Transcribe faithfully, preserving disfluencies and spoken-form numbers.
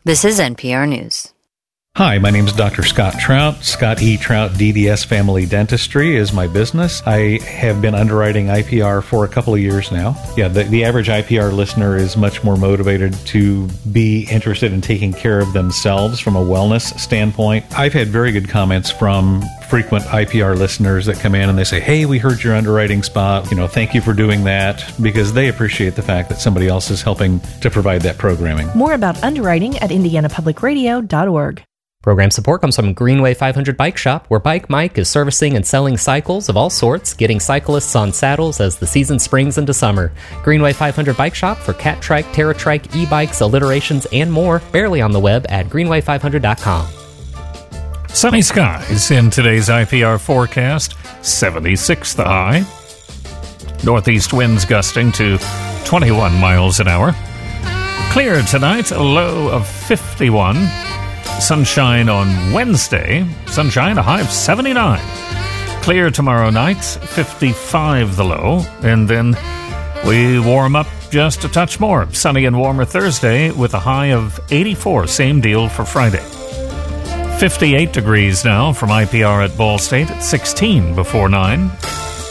This is N P R News. Hi, my name is Doctor Scott Trout. Scott E. Trout D D S Family Dentistry is my business. I have been underwriting I P R for a couple of years now. Yeah, the, the average I P R listener is much more motivated to be interested in taking care of themselves from a wellness standpoint. I've had very good comments from frequent I P R listeners that come in and they say, hey, we heard your underwriting spot. You know, thank you for doing that, because they appreciate the fact that somebody else is helping to provide that programming. More about underwriting at indiana public radio dot org. Program support comes from Greenway five hundred Bike Shop, where Bike Mike is servicing and selling cycles of all sorts, getting cyclists on saddles as the season springs into summer. Greenway five hundred Bike Shop for Cat Trike, TerraTrike, e-bikes, alliterations, and more. Barely on the web at greenway five hundred dot com. Sunny skies in today's I P R forecast. seventy-six the high. Northeast winds gusting to twenty-one miles an hour. Clear tonight, a low of fifty-one. Sunshine on Wednesday. Sunshine, a high of seventy-nine. Clear tomorrow night, fifty-five the low. And then we warm up just a touch more. Sunny and warmer Thursday with a high of eighty-four. Same deal for Friday. fifty-eight degrees now from I P R at Ball State at sixteen before nine.